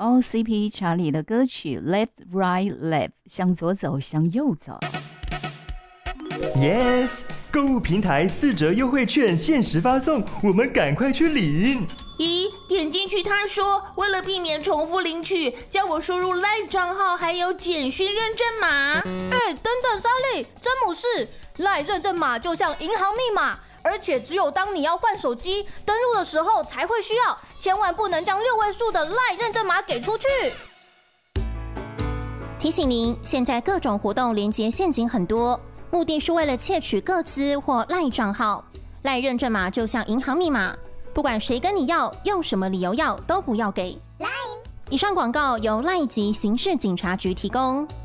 OCP 查理的歌曲 Left Right Left 向左走向右走。 Yes， 购物平台4折优惠券限时发送，我们赶快去领。 咦，点进去他说为了避免重复领取，叫我输入 LINE 账号还有简讯认证码。 等等，莎莉，詹姆士，LINE 认证码就像银行密码，而且只有当你要换手机登录的时候才会需要，千万不能将6位数的 LINE 认证码给出去。 提醒您，现在各种活动连结陷阱很多，目的是为了窃取个资或 LINE 账号。LINE 认证码就像银行密码，不管谁跟你要，用什么理由要，都不要给。以上广告由 LINE 及刑事警察局提供。